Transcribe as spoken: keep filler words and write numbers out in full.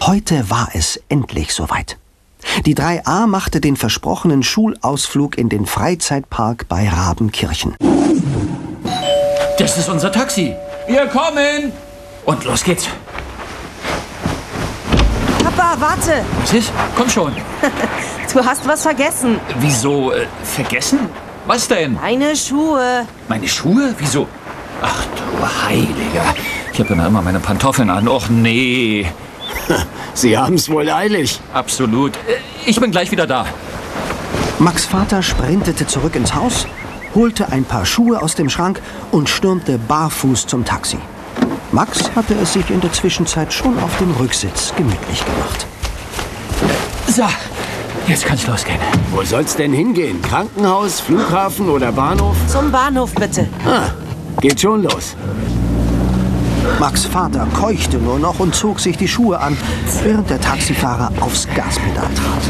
Heute war es endlich soweit. Die drei A machte den versprochenen Schulausflug in den Freizeitpark bei Rabenkirchen. Das ist unser Taxi. Wir kommen. Und los geht's. Papa, warte. Was ist? Komm schon. Du hast was vergessen. Wieso? Äh, vergessen? Was denn? Meine Schuhe. Meine Schuhe? Wieso? Ach du Heiliger. Ich habe ja immer meine Pantoffeln an. Och nee. Sie haben's wohl eilig. Absolut. Ich bin gleich wieder da. Max' Vater sprintete zurück ins Haus, holte ein paar Schuhe aus dem Schrank und stürmte barfuß zum Taxi. Max hatte es sich in der Zwischenzeit schon auf dem Rücksitz gemütlich gemacht. So, jetzt kann's losgehen. Wo soll's denn hingehen? Krankenhaus, Flughafen oder Bahnhof? Zum Bahnhof, bitte. Ah, geht schon los. Max' Vater keuchte nur noch und zog sich die Schuhe an, während der Taxifahrer aufs Gaspedal trat.